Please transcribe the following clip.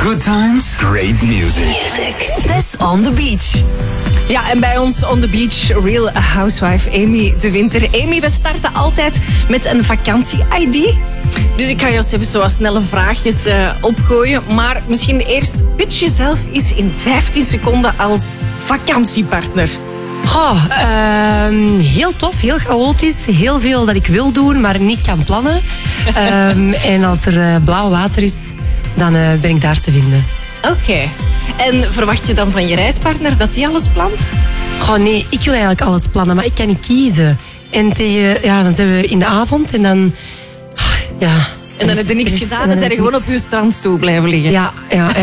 Good times, great music. This on the beach. Ja, en bij ons on the beach, Real Housewife Amy de Winter. Amy, we starten altijd met een vakantie-ID. Dus ik ga jou even zo wat snelle vraagjes opgooien. Maar misschien eerst pitch jezelf eens in 15 seconden als vakantiepartner. Goh, heel tof, heel chaotisch. Heel veel dat ik wil doen, maar niet kan plannen. En als er blauw water is, dan ben ik daar te vinden. Oké. En verwacht je dan van je reispartner dat die alles plant? Goh, nee, ik wil eigenlijk alles plannen, maar ik kan niet kiezen. En dan zijn we in de avond en dan... Ja, En dan heb je niks gedaan en zijn je gewoon op je strandstoel blijven liggen. Ja.